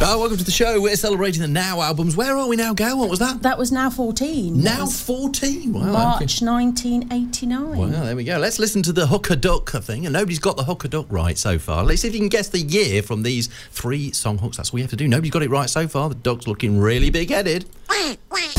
Welcome to the show. We're celebrating the Now albums. Where are we now, Gail? What was that? That was Now 14. Now 14. Wow. March 1989. Well, there we go. Let's listen to the Hooker Duck thing. And nobody's got the Hooker Duck right so far. Let's see if you can guess the year from these 3 song hooks. That's all you have to do. Nobody's got it right so far. The duck's looking really big-headed.